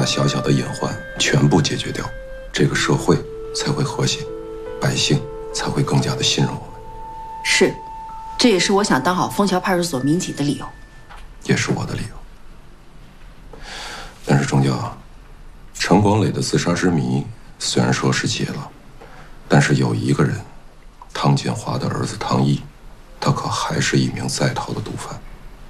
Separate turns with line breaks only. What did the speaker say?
大小小的隐患全部解决掉，这个社会才会和谐，百姓才会更加的信任我们。
是，这也是我想当好枫桥派出所民警的理由，
也是我的理由。但是钟教，陈广磊的自杀之谜虽然说是解了，但是有一个人，汤建华的儿子汤毅，他可还是一名在逃的毒贩。